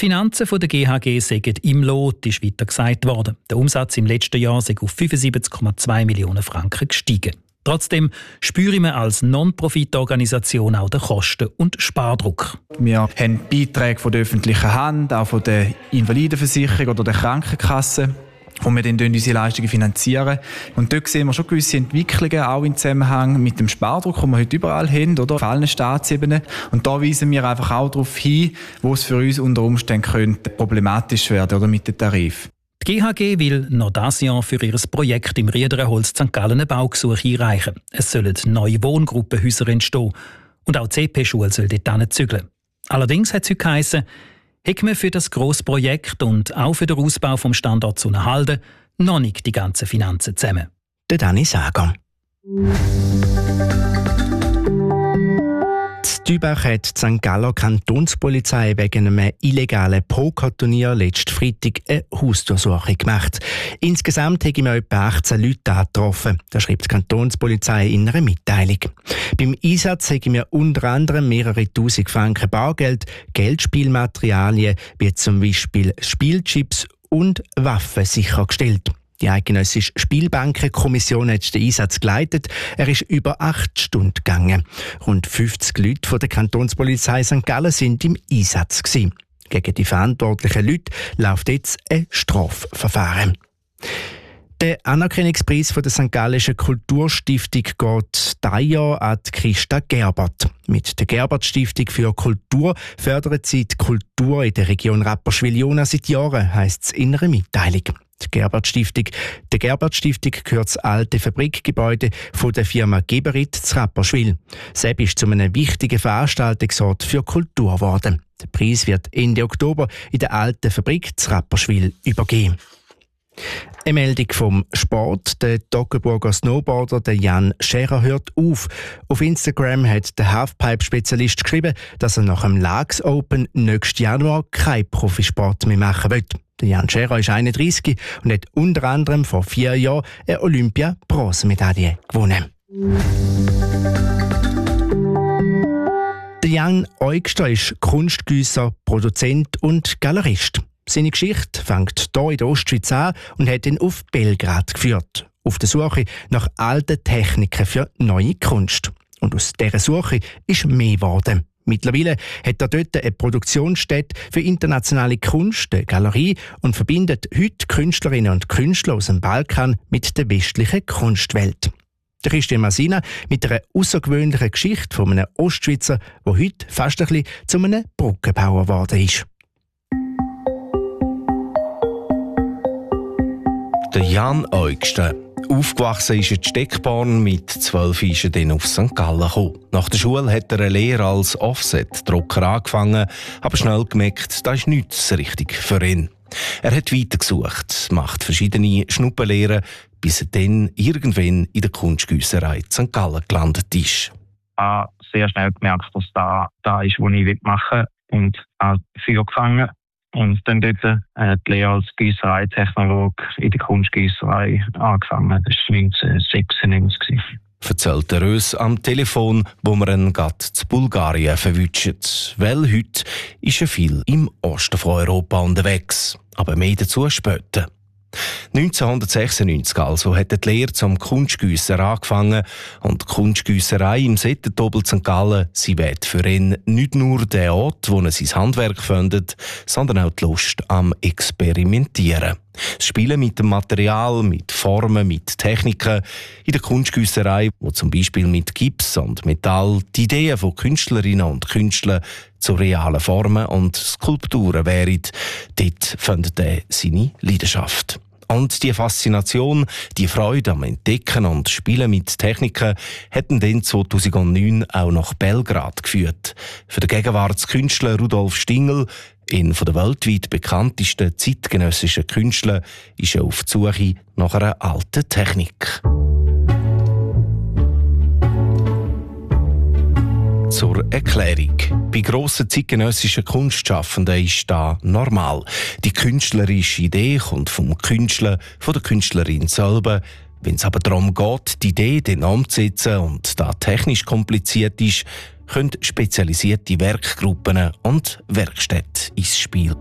Die Finanzen der GHG seien im Lot, ist weiter gesagt worden. Der Umsatz im letzten Jahr sei auf 75,2 Millionen Franken gestiegen. Trotzdem spüre man als Non-Profit-Organisation auch den Kosten- und Spardruck. Wir haben Beiträge von der öffentlichen Hand, auch von der Invalidenversicherung oder der Krankenkasse, wo wir dann unsere Leistungen finanzieren. Und dort sehen wir schon gewisse Entwicklungen, auch im Zusammenhang mit dem Spardruck, den wir heute überall haben, oder auf allen Staatsebenen. Und da weisen wir einfach auch darauf hin, wo es für uns unter Umständen könnte problematisch werden oder mit den Tarifen. Die GHG will noch dieses Jahr für ihr Projekt im Riederenholz St. Gallen ein Baugesuch einreichen. Es sollen neue Wohngruppenhäuser entstehen. Und auch die CP-Schule soll dort zügeln. Allerdings hat es heute geheissen, hätte man für das grosse Projekt und auch für den Ausbau vom Standort Sonnenhalden noch nicht die ganzen Finanzen zusammen. Der Dani Sager. In Dübach hat die St. Galler Kantonspolizei wegen einem illegalen Pokerturnier letzten Freitag eine Hausdurchsuchung gemacht. Insgesamt haben wir etwa 18 Leute angetroffen, das schreibt die Kantonspolizei in einer Mitteilung. Beim Einsatz haben wir unter anderem mehrere tausend Franken Bargeld, Geldspielmaterialien wie zum Beispiel Spielchips und Waffen sichergestellt. Die eidgenössische Spielbankenkommission hat den Einsatz geleitet. Er ist über 8 Stunden gegangen. Rund 50 Leute von der Kantonspolizei St. Gallen sind im Einsatz gewesen. Gegen die verantwortlichen Leute läuft jetzt ein Strafverfahren. Der Anerkennungspreis von der St. Gallischen Kulturstiftung geht dieses Jahr an Christa Gerbert. Mit der Gerbert-Stiftung für Kultur fördert sie die Kultur in der Region Rapperswil-Jona seit Jahren, heisst es in einer Mitteilung. Der Gerbert-Stiftung gehört das alte Fabrikgebäude von der Firma Geberit zu Rapperswil. Selbst ist zu einem wichtigen Veranstaltungsort für Kultur geworden. Der Preis wird Ende Oktober in der alten Fabrik zu Rapperswil übergeben. Eine Meldung vom Sport. Der Toggenburger Snowboarder der Jan Scherer hört auf. Auf Instagram hat der Halfpipe-Spezialist geschrieben, dass er nach dem Laax Open nächstes Januar keinen Profisport mehr machen will. Der Jan Scherer ist 31 und hat unter anderem vor 4 Jahren eine Olympia-Bronzemedaille gewonnen. Der Jan Eugster ist Kunstgüsser, Produzent und Galerist. Seine Geschichte fängt hier in der Ostschweiz an und hat ihn auf Belgrad geführt. Auf der Suche nach alten Techniken für neue Kunst. Und aus dieser Suche ist mehr geworden. Mittlerweile hat er dort eine Produktionsstätte für internationale Kunst, eine Galerie und verbindet heute Künstlerinnen und Künstler aus dem Balkan mit der westlichen Kunstwelt. Der Christian Masina mit einer außergewöhnlichen Geschichte von einem Ostschweizer, der heute fast ein bisschen zu einem Brückenbauer geworden ist. Der Jan Eugster. Aufgewachsen ist in Steckborn, mit 12 ist er dann auf St. Gallen gekommen. Nach der Schule hat er eine Lehre als Offset-Drucker angefangen, aber schnell gemerkt, das ist nichts richtig für ihn. Er hat weitergesucht, macht verschiedene Schnuppenlehren, bis er dann irgendwann in der Kunstgüsserei St. Gallen gelandet ist. Ich habe sehr schnell gemerkt, dass das ist, was ich machen will, und habe Feuer gefangen. Und dann dort die Lehre als Gießereitechnologe in der Kunstgießerei angefangen. Das war 1996. Erzählt der Rös am Telefon, wo wir ihn gerade zu Bulgarien verwünscht. Weil heute ist er viel im Osten von Europa unterwegs. Aber mehr dazu später. 1996 also hat die Lehre zum Kunstgüsser angefangen und die Kunstgüsserei im Settentobel St. Gallen, sie wird für ihn nicht nur der Ort, wo er sein Handwerk findet, sondern auch die Lust am Experimentieren. Das Spielen mit dem Material, mit Formen, mit Techniken. In der Kunstgüsserei, wo zum Beispiel mit Gips und Metall die Ideen von Künstlerinnen und Künstlern zu realen Formen und Skulpturen wären, dort findet er seine Leidenschaft. Und die Faszination, die Freude am Entdecken und Spielen mit Techniken hätten dann 2009 auch nach Belgrad geführt. Für den Gegenwartskünstler Rudolf Stingel, einer der weltweit bekanntesten zeitgenössischen Künstler, ist er auf die Suche nach einer alten Technik. Zur Erklärung. Bei grossen zeitgenössischen Kunstschaffenden ist das normal. Die künstlerische Idee kommt vom Künstler, von der Künstlerin selber. Wenn es aber darum geht, die Idee dann umzusetzen und da technisch kompliziert ist, können spezialisierte Werkgruppen und Werkstätten ins Spiel.